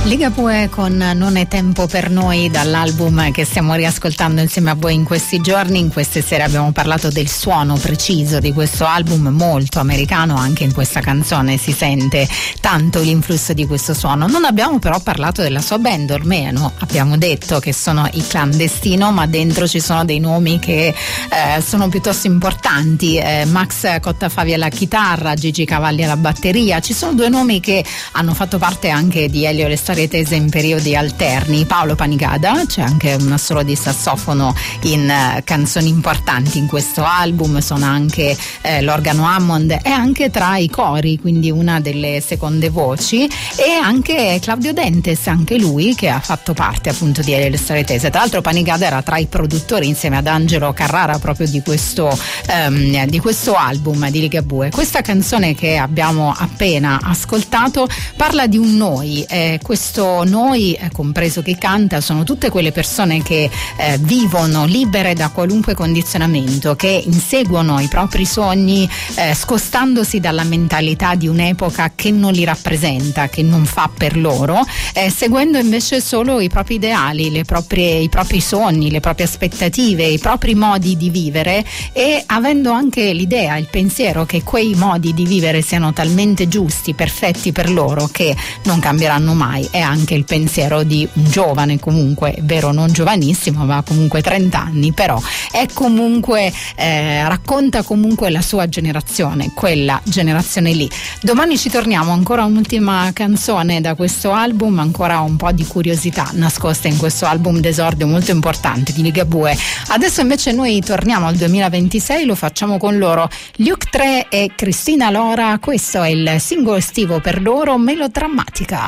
Ligabue con Non è tempo per noi, dall'album che stiamo riascoltando insieme a voi in questi giorni. In queste sere abbiamo parlato del suono preciso di questo album molto americano, anche in questa canzone si sente tanto l'influsso di questo suono. Non abbiamo però parlato della sua band, ormai abbiamo detto che sono i Clandestino, ma dentro ci sono dei nomi che sono piuttosto importanti. Max Cottafavi alla chitarra, Gigi Cavalli alla batteria. Ci sono due nomi che hanno fatto parte anche di Elio Le Storie Tese in periodi alterni. Paolo Panigada, c'è anche un assolo di sassofono in canzoni importanti in questo album, suona anche l'organo Hammond, è anche tra i cori, quindi una delle seconde voci, e anche Claudio Dentes, anche lui che ha fatto parte appunto di Elio Le Storie Tese. Tra l'altro Panigada era tra i produttori insieme ad Angelo Carrara proprio di questo album di Ligabue. Questa canzone che abbiamo appena ascoltato parla di un noi, questo noi, compreso chi canta, sono tutte quelle persone che vivono libere da qualunque condizionamento, che inseguono i propri sogni scostandosi dalla mentalità di un'epoca che non li rappresenta, che non fa per loro, seguendo invece solo i propri ideali, i propri sogni, le proprie aspettative, i propri modi di vivere, e avendo anche l'idea, il pensiero che quei modi di vivere siano talmente giusti, perfetti per loro, che non cambieranno mai. È anche il pensiero di un giovane, comunque, è vero, non giovanissimo, ma comunque 30 anni, però è comunque racconta comunque la sua generazione, quella generazione lì. Domani ci torniamo, ancora un'ultima canzone da questo album, ancora un po' di curiosità nascosta in questo album d'esordio molto importante di Ligabue. Adesso invece noi torniamo al 2026, lo facciamo con loro, Luke 3 e Cristina Lora. Questo è il singolo estivo per loro, Melodrammatica.